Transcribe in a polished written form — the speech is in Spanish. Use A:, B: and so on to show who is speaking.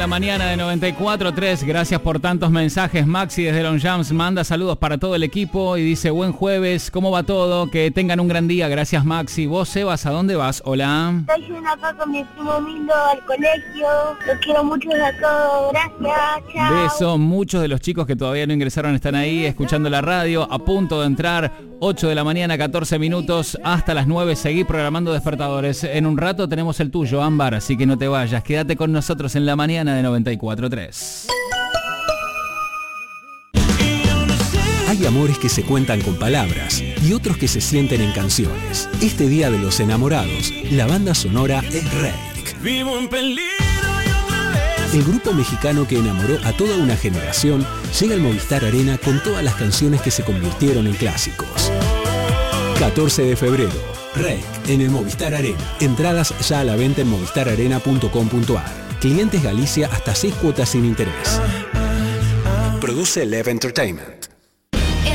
A: la mañana de 94.3. Gracias por tantos mensajes. Maxi desde Long Jams manda saludos para todo el equipo y dice buen jueves, ¿cómo va todo? Que tengan un gran día. Gracias, Maxi. Vos, Sebas, ¿a dónde vas? Hola.
B: Estoy yendo acá con mi primo Mindo al colegio. Los quiero mucho a todos. Gracias. Chao.
A: Beso. Muchos de los chicos que todavía no ingresaron están ahí escuchando la radio. A punto de entrar. 8 de la mañana, 14 minutos. Hasta las 9. Seguí programando despertadores. En un rato tenemos el tuyo, Ámbar. Así que no te vayas. Quédate con nosotros en la mañana de 94.3.
C: Hay amores que se cuentan con palabras y otros que se sienten en canciones. Este Día de los Enamorados, la banda sonora es Reik.
D: Vivo en peligro y otra vez.
C: El grupo mexicano que enamoró a toda una generación llega al Movistar Arena con todas las canciones que se convirtieron en clásicos. 14 de febrero, Reik en el Movistar Arena. Entradas ya a la venta en movistararena.com.ar. Clientes Galicia hasta 6 cuotas sin interés. Produce Lev Entertainment.